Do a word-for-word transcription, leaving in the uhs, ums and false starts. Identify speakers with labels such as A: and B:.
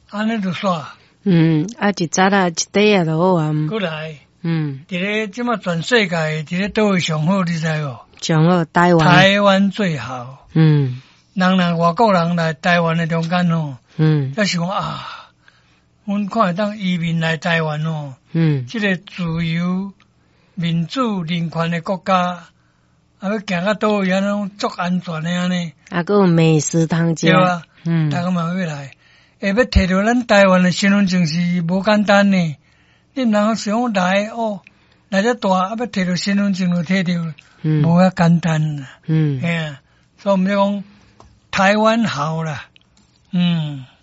A: 安尼就煞。
B: 嗯，啊，一早啊，一底啊，就好啊。
A: 过来，
B: 嗯，
A: 伫咧即马全世界，伫咧倒位上好，你知无？
B: 上好台湾。
A: 台湾最好。
B: 嗯。
A: 人人外国人来台湾的中间哦。
B: 嗯。
A: 才想啊，阮看会当移民来台湾哦。
B: 嗯。
A: 即个自由、民主、人权的国家，啊，要行到倒位安尼足安全的安尼。
B: 啊，还有美食通食。
A: 对啊。
B: 嗯。
A: 大家嘛要来。下要摕到咱台湾的身份证是无简单呢。你人想来哦，来遮大啊，要摕到身份证就摕到，嗯，无遐简单啦。嗯，哎呀，所以我们讲台湾好啦，嗯。